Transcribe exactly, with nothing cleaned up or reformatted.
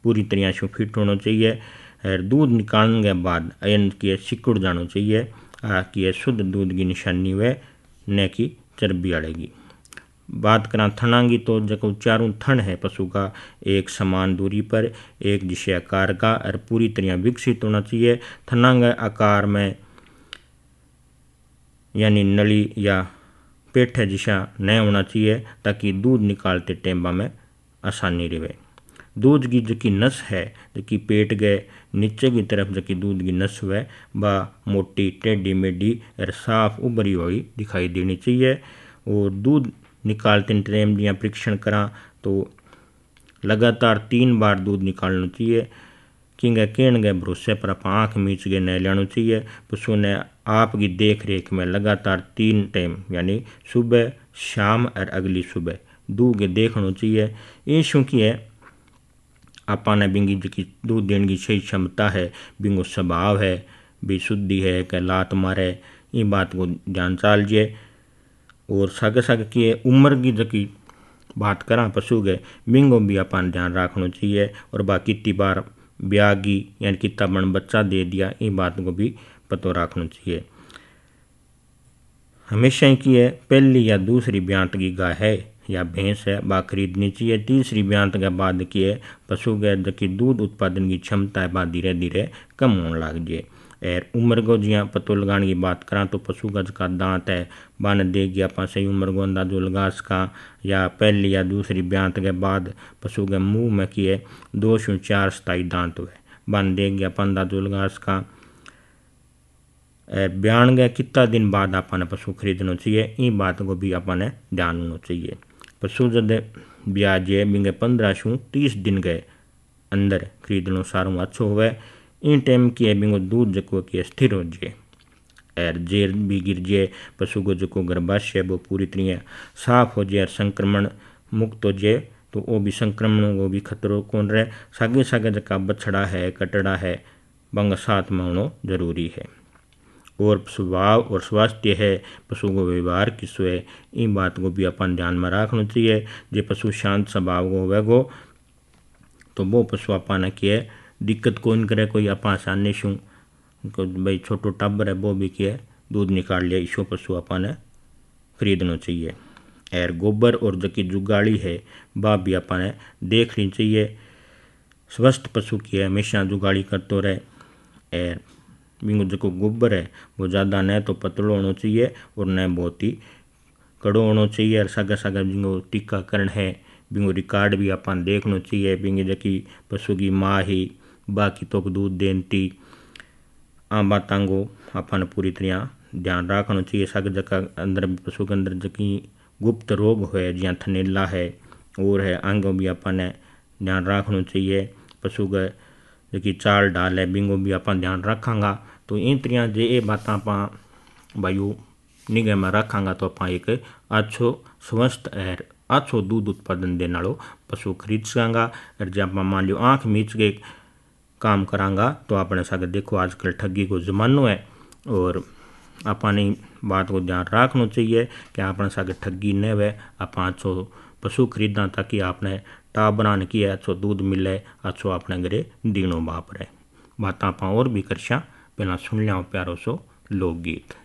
पूरी तरह से फिट होना चाहिए। और दूध निकालने के बाद अयन की सिकुड़ जाना चाहिए। आ की शुद्ध दूध की निशानी व न की चर्बी आड़ेगी। बात करा थना की तो जो चारों थन है पशु का एक समान दूरी पर एक जिसे आकार का और पूरी तरह विकसित होना चाहिए। थना के आकार में यानी नली या पेट जिसा न होना चाहिए ताकि दूध निकालते टेम्बा में आसानी रहे। दूध की जो नस है जो पेट के नीचे की तरफ जो दूध की नस है वह मोटी टेढ़ी मेढ़ी और साफ उभरी हुई दिखाई देनी चाहिए। और दूध निकालते टाइम या परीक्षण करा तो लगातार तीन बार दूध निकालना चाहिए। किंगे कहने के भरोसे पर आप आँख मीच के न लेना चाहिए। पशु ने आपकी देख रेख में लगातार तीन टाइम यानी सुबह शाम और अगली सुबह दूध के देखना चाहिए। ये क्योंकि है आपने बिंगी जी दूध देने की सही क्षमता है, बिंगो स्वभाव है, भी शुद्धि है कि लात मारे, ये बात को ध्यान चालिए। और सागे सागे की उम्र की जकी बात करा पशु के बिंगो भी अपन ध्यान रखना चाहिए। और बाकी कितनी बार ब्यागी यानी कितना बन बच्चा दे दिया, ये बात को भी पतो रखना चाहिए। हमेशा की है पहली या दूसरी ब्यांत की गाय है या भैंस है वह खरीदनी चाहिए। तीसरी ब्यांत के बाद की है पशु के जबकि दूध उत्पादन की क्षमता है धीरे धीरे धीरे कम होने लग जाए। और उम्र को जिया पतो लगाने की बात करा तो पशु का जका दांत है बन देगी आप सही उम्र को अंदाजो लगा सका। या पहली या दूसरी ब्यांत के बाद पशु के मुँह में की है दो से चार स्थायी दांत हुए बन देगी आप अंदाजो लगा सका। ब्याण गए कितना दिन बाद आपने पशु खरीदना चाहिए, ये बात को भी आपने ध्यान होना चाहिए। पशु जब ब्याज है बिंगे पंद्रह से तीस दिन के अंदर खरीदना सारू अच्छो हुए। इन टाइम की है बिंगो दूध जो कि स्थिर हो जाए और जेर भी गिर जाए। पशु को जो गर्भाशय है वो पूरी तरह साफ हो जाए, संक्रमण मुक्त हो जाए तो वो भी संक्रमण को भी खतरो कौन रहे। सागे सागे जका बछड़ा है कटड़ा है बंग साथ में होना जरूरी है। और स्वभाव और स्वास्थ्य है पशु को व्यवहार किसो है, इन बात को भी अपन ध्यान में रखना चाहिए। जो पशु शांत स्वभाव को होगा तो वो पशु अपन किए दिक्कत कौन करे, कोई आप आसानी से भाई छोटो टब्बर है वो भी किए दूध निकाल लिया, इसो पशु अपन खरीदना चाहिए। और गोबर और जकी जुगाड़ी है वह भी अपन देख ली चाहिए। स्वस्थ पशु की है हमेशा जुगाड़ी करते रहे। और बिंगो जो गोबर है वो ज़्यादा न तो पतलो होना चाहिए और न बहुत ही कड़ो होना चाहिए। और सागे सागे बिंगो टीकाकरण है बिंगो रिकॉर्ड भी अपन देखना चाहिए। बिंगे जकी पशु की माँ ही बाकी तो दूध देती आ बातों को अपन पूरी तरह ध्यान रखना चाहिए। सागे जका अंदर पशु के अंदर जकी गुप्त रोग है जिया थनेला है और है आंगों भी अपन ध्यान रखना चाहिए। पशु का जकी चाल डाल है बिंगो भी अपन ध्यान रखांगा तो इन तरह जे ये बात आप भाई निगाह में रखांगा तो आप एक अच्छो स्वस्थ और अच्छो दूध उत्पादन देने वालों पशु खरीद सकांगा। और जब आप मान लो आँख मीच के काम करांगा तो आपने सागे देखो आजकल ठगी को जमानो है और अपनी बात को ध्यान रखना चाहिए कि आपने सागे ठगी न हुए। आप अच्छो पशु खरीदा ताकि आपने टाबरान की अच्छो दूध मिले, अच्छो अपने घरे दीनो बाप रहे। बात आप और भी करशा पहला सुन लिया प्यारो सो लोकगीत।